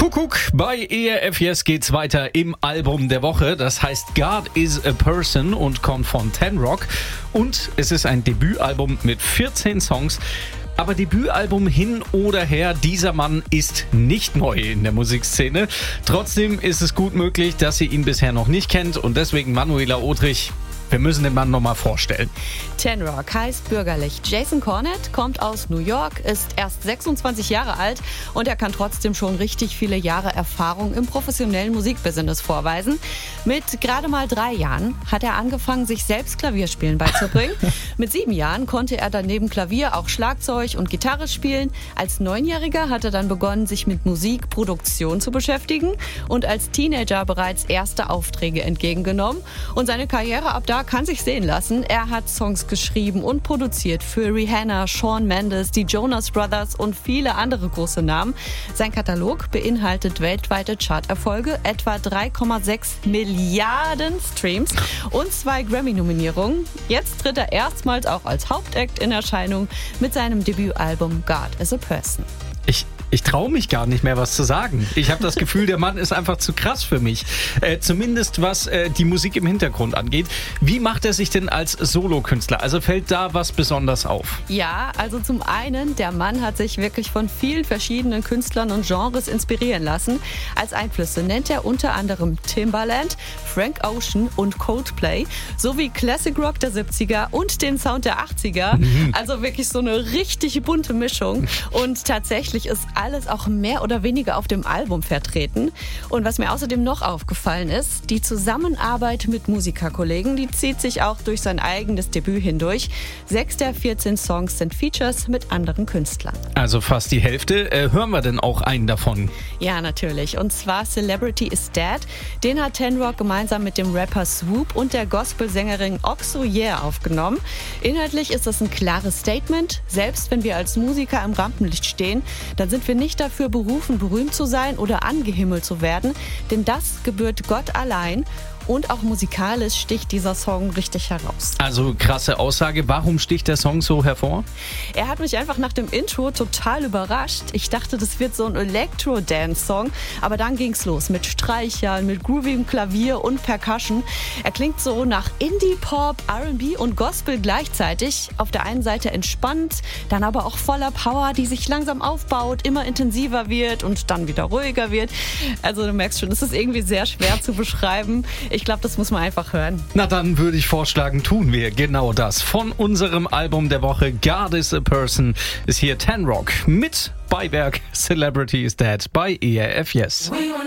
Kuckuck, bei ERF Yes geht's weiter im Album der Woche. Das heißt God is a Person und kommt von Ten Rock. Und es ist ein Debütalbum mit 14 Songs. Aber Debütalbum hin oder her, dieser Mann ist nicht neu in der Musikszene. Trotzdem ist es gut möglich, dass ihr ihn bisher noch nicht kennt. Und deswegen Manuela Otrich, wir müssen den Mann nochmal vorstellen. Ten Rock heißt bürgerlich Jason Cornett, kommt aus New York, ist erst 26 Jahre alt und er kann trotzdem schon richtig viele Jahre Erfahrung im professionellen Musikbusiness vorweisen. Mit gerade mal 3 Jahren hat er angefangen, sich selbst Klavierspielen beizubringen. Mit 7 Jahren konnte er dann neben Klavier auch Schlagzeug und Gitarre spielen. Als 9-Jähriger hat er dann begonnen, sich mit Musikproduktion zu beschäftigen und als Teenager bereits erste Aufträge entgegengenommen. Und seine Karriere ab da kann sich sehen lassen. Er hat Songs geschrieben und produziert für Rihanna, Shawn Mendes, die Jonas Brothers und viele andere große Namen. Sein Katalog beinhaltet weltweite Charterfolge, etwa 3,6 Milliarden Streams und 2 Grammy-Nominierungen. Jetzt tritt er erstmals auch als Hauptact in Erscheinung mit seinem Debütalbum God is a Person. Ich traue mich gar nicht mehr, was zu sagen. Ich habe das Gefühl, der Mann ist einfach zu krass für mich. Zumindest was die Musik im Hintergrund angeht. Wie macht er sich denn als Solokünstler? Also fällt da was besonders auf? Ja, also zum einen, der Mann hat sich wirklich von vielen verschiedenen Künstlern und Genres inspirieren lassen. Als Einflüsse nennt er unter anderem Timbaland, Frank Ocean und Coldplay, sowie Classic Rock der 70er und den Sound der 80er. Also wirklich so eine richtig bunte Mischung. Und tatsächlich ist alles auch mehr oder weniger auf dem Album vertreten. Und was mir außerdem noch aufgefallen ist, die Zusammenarbeit mit Musikerkollegen, die zieht sich auch durch sein eigenes Debüt hindurch. 6 der 14 Songs sind Features mit anderen Künstlern. Also fast die Hälfte. Hören wir denn auch einen davon? Ja, natürlich. Und zwar Celebrity is Dead. Den hat Ten Rock gemeinsam mit dem Rapper Swoop und der Gospelsängerin Oxo Yeah aufgenommen. Inhaltlich ist das ein klares Statement. Selbst wenn wir als Musiker im Rampenlicht stehen, dann sind wir nicht dafür berufen, berühmt zu sein oder angehimmelt zu werden, denn das gebührt Gott allein. Und auch musikalisch sticht dieser Song richtig heraus. Also krasse Aussage. Warum sticht der Song so hervor? Er hat mich einfach nach dem Intro total überrascht. Ich dachte, das wird so ein Elektro-Dance-Song. Aber dann ging's los mit Streichern, mit groovigem Klavier und Percussion. Er klingt so nach Indie-Pop, R&B und Gospel gleichzeitig. Auf der einen Seite entspannt, dann aber auch voller Power, die sich langsam aufbaut, immer intensiver wird und dann wieder ruhiger wird. Also du merkst schon, es ist irgendwie sehr schwer zu beschreiben. Ich glaube, das muss man einfach hören. Na dann würde ich vorschlagen, tun wir genau das. Von unserem Album der Woche God is a Person ist hier Ten Rock mit Beiwerk Celebrity is Dead bei ERF Yes.